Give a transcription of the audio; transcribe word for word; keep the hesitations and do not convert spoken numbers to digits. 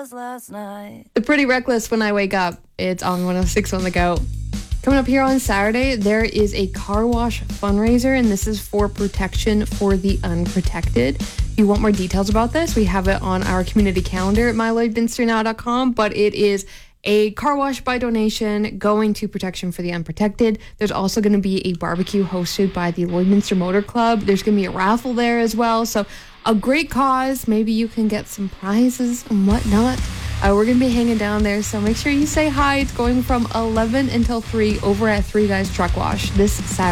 was last night. The Pretty Reckless, When I Wake Up. It's on one oh six on the go. Coming up here on Saturday, there is a car wash fundraiser, and this is for protection for the unprotected. If you want more details about this, we have it on our community calendar at my lloydminster now dot com, but it is a car wash by donation going to protection for the unprotected. There's also going to be a barbecue hosted by the Lloydminster Motor Club. There's going to be a raffle there as well. So a great cause. Maybe you can get some prizes and whatnot. Uh, we're going to be hanging down there, so make sure you say hi. It's going from eleven until three over at Three Guys Truck Wash this Saturday.